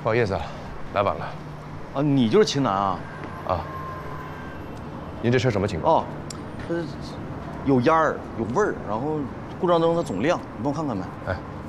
不好意思啊，来晚了。 啊，你就是秦南啊？ 啊，您这车什么情况？ 哦，有烟儿，有味儿，然后故障灯它总亮，你帮我看看呗。 哎，